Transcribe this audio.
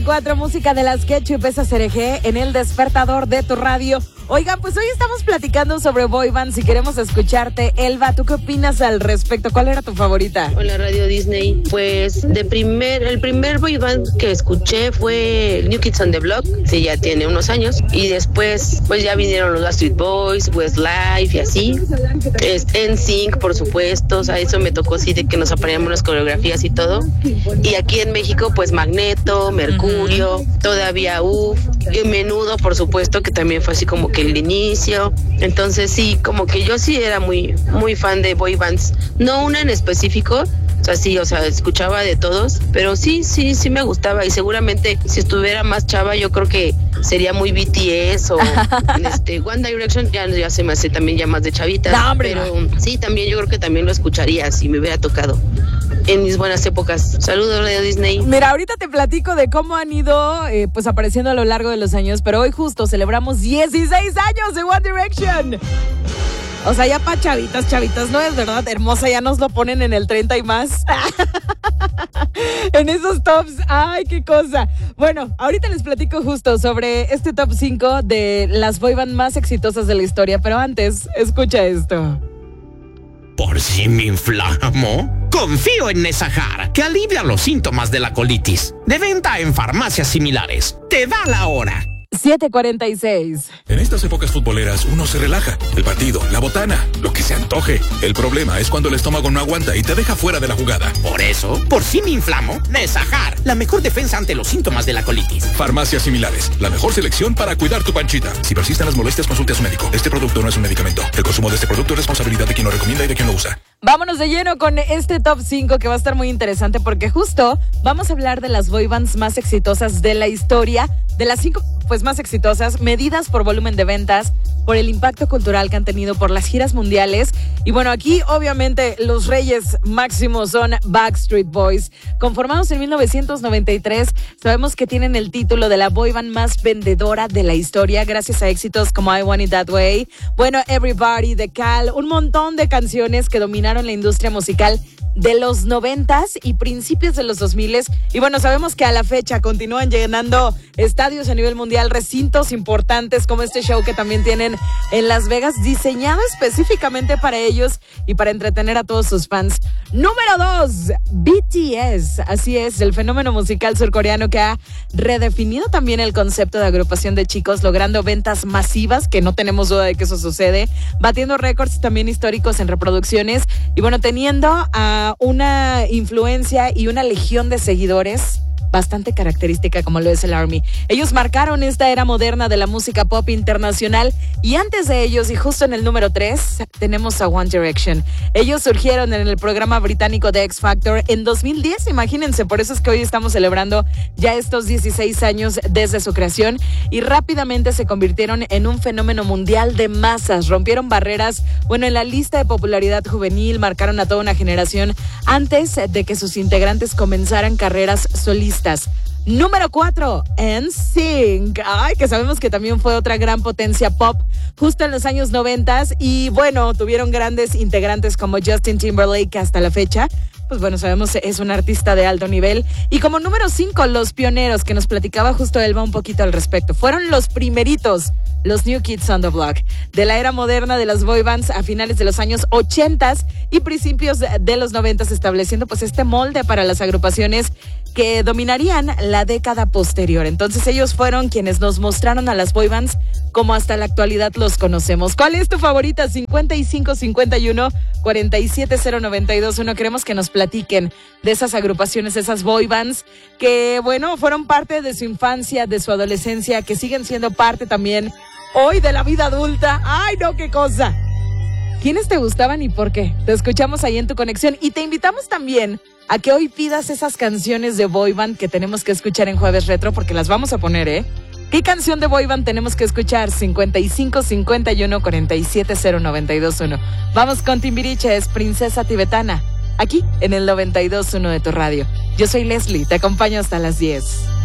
4 música de las Ketchup, esa Cereje en el despertador de tu radio. Oigan, pues hoy estamos platicando sobre boy bands y queremos escucharte. Elba, ¿tú qué opinas al respecto? ¿Cuál era tu favorita? Hola, Radio Disney. Pues el primer boy band que escuché fue New Kids on the Block, sí, ya tiene unos años. Y después, pues ya vinieron los Backstreet Boys, Westlife y así. NSYNC, por supuesto, o sea, eso me tocó así de que nos aprendíamos las coreografías y todo. Y aquí en México, pues Magneto, Mercurio, todavía y Menudo, por supuesto, que también fue así como que el inicio. Entonces sí, como que yo sí era muy, muy fan de boy bands. No una en específico, o sea, escuchaba de todos, pero sí me gustaba. Y seguramente si estuviera más chava, yo creo que sería muy BTS o One Direction, ya se me hace también ya más de chavita. No, hombre, pero sí, también yo creo que también lo escucharía si me hubiera tocado en mis buenas épocas. Saludos, Radio Disney. Mira, ahorita te platico de cómo han ido pues apareciendo a lo largo de los años, pero hoy justo celebramos 16 años de One Direction. O sea, ya pa' chavitas, no es verdad, hermosa, ya nos lo ponen en el 30 y más. En esos tops, ay, qué cosa. Bueno, ahorita les platico justo sobre este top 5 de las boy band más exitosas de la historia, pero antes, escucha esto. ¿Por si me inflamo? Confío en Nesajar, que alivia los síntomas de la colitis. De venta en farmacias similares. Te da la hora. 7:46. En estas épocas futboleras uno se relaja. El partido, la botana, lo que se antoje. El problema es cuando el estómago no aguanta y te deja fuera de la jugada. Por eso, por si me inflamo, Nesajar, la mejor defensa ante los síntomas de la colitis. Farmacias similares, la mejor selección para cuidar tu panchita. Si persisten las molestias, consulte a su médico. Este producto no es un medicamento. El consumo de este producto es responsabilidad de quien lo recomienda y de quien lo usa. Vámonos de lleno con este top 5 que va a estar muy interesante porque justo vamos a hablar de las boy bands más exitosas de la historia, de las 5 pues más exitosas, medidas por volumen de ventas, por el impacto cultural que han tenido, por las giras mundiales. Y bueno, aquí obviamente los reyes máximos son Backstreet Boys, conformados en 1993. Sabemos que tienen el título de la boy band más vendedora de la historia gracias a éxitos como I Want It That Way, bueno, Everybody, The Call, un montón de canciones que dominaron la industria musical de los 90s y principios de los 2000s. Y bueno, sabemos que a la fecha continúan llenando estadios a nivel mundial, recintos importantes como este show que también tienen en Las Vegas, diseñado específicamente para ellos y para entretener a todos sus fans. Número 2, BTS. Así es, el fenómeno musical surcoreano que ha redefinido también el concepto de agrupación de chicos, logrando ventas masivas, que no tenemos duda de que eso sucede, batiendo récords también históricos en reproducciones y bueno, teniendo una influencia y una legión de seguidores bastante característica como lo es el ARMY. Ellos marcaron esta era moderna de la música pop internacional y antes de ellos, y justo en el número 3, tenemos a One Direction. Ellos surgieron en el programa británico de X Factor en 2010, imagínense, por eso es que hoy estamos celebrando ya estos 16 años desde su creación y rápidamente se convirtieron en un fenómeno mundial de masas, rompieron barreras, bueno, en la lista de popularidad juvenil, marcaron a toda una generación antes de que sus integrantes comenzaran carreras solistas. Número 4, NSYNC. Ay, que sabemos que también fue otra gran potencia pop justo en los años 90 y bueno, tuvieron grandes integrantes como Justin Timberlake hasta la fecha. Pues bueno, sabemos es un artista de alto nivel. Y como número 5, los pioneros, que nos platicaba justo Elba un poquito al respecto. Fueron los primeritos, los New Kids on the Block, de la era moderna de las boy bands a finales de los años 80 y principios de los 90, estableciendo pues este molde para las agrupaciones que dominarían la década posterior. Entonces ellos fueron quienes nos mostraron a las boy bands como hasta la actualidad los conocemos. ¿Cuál es tu favorita? 5551-47092-1. Queremos que nos platiquen de esas agrupaciones, esas boy bands que, bueno, fueron parte de su infancia, de su adolescencia, que siguen siendo parte también hoy de la vida adulta. ¡Ay, no, qué cosa! ¿Quiénes te gustaban y por qué? Te escuchamos ahí en tu conexión y te invitamos también a que hoy pidas esas canciones de boy band que tenemos que escuchar en Jueves Retro porque las vamos a poner, ¿eh? ¿Qué canción de boy band tenemos que escuchar? 5551-47092-1. Vamos con Timbiriche, es Princesa Tibetana, aquí en el 92.1 de tu radio. Yo soy Leslie, te acompaño hasta las 10.